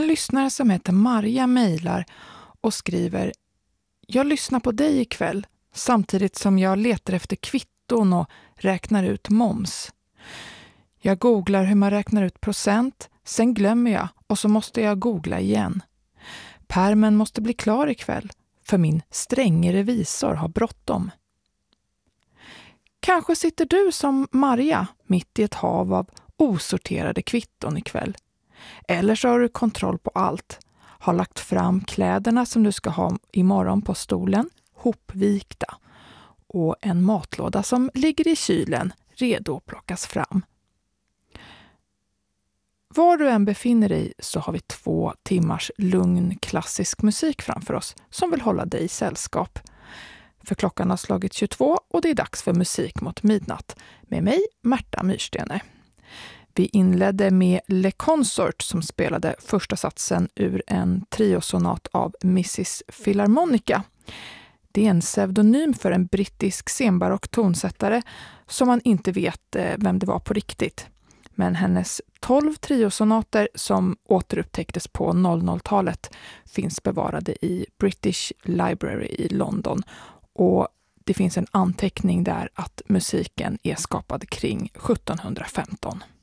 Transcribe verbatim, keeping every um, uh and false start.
lyssnare som heter Maria mejlar och skriver: Jag lyssnar på dig ikväll samtidigt som jag letar efter kvitton och räknar ut moms. Jag googlar hur man räknar ut procent, sen glömmer jag och så måste jag googla igen. Pärmen måste bli klar ikväll, för min stränge revisor har bråttom. Kanske sitter du som Maria mitt i ett hav av osorterade kvitton ikväll. Eller så har du kontroll på allt. Har lagt fram kläderna som du ska ha imorgon på stolen, hopvikta. Och en matlåda som ligger i kylen, redo att plockas fram. Var du än befinner dig så har vi två timmars lugn klassisk musik framför oss som vill hålla dig i sällskap. För klockan har slagit tjugotvå och det är dags för musik mot midnatt med mig, Märta Myrstene. Vi inledde med Le Consort som spelade första satsen ur en triosonat av missus Philharmonica. Det är en pseudonym för en brittisk senbarock tonsättare som man inte vet vem det var på riktigt. Men hennes tolv triosonater som återupptäcktes på noll noll-talet finns bevarade i British Library i London. Och det finns en anteckning där att musiken är skapad kring sjuttonhundrafemton.